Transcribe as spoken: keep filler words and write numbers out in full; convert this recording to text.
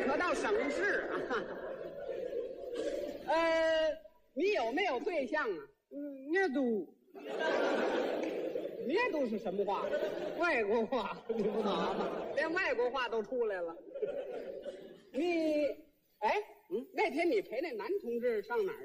可倒省事啊。呃，你有没有对象啊？ 嗯，那都那都是什么话？ 外国话，你不懂吗？ 连外国话都出来了。你，哎，嗯，那天你陪那男同志上哪儿